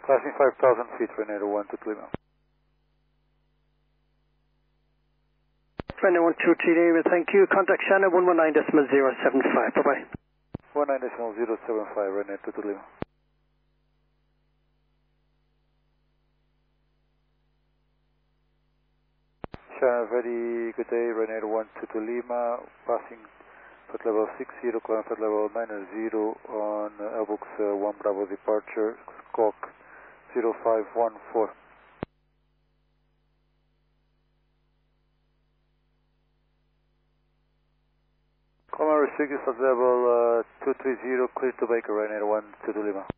Passing 5,000 feet, Ryanair 122 Lima. Ryanair 122 Lima, thank you. Contact Shannon 119.075. Bye-bye. 19.075, Ryanair 22 Lima. Shannon, very good day, Ryanair 122 Lima, passing flight level 60, climb flight level 90 on Airbus 1 Bravo departure, squawk 0514. Command restricted flight level 230, clear to Baker, Ryanair 122 Lima.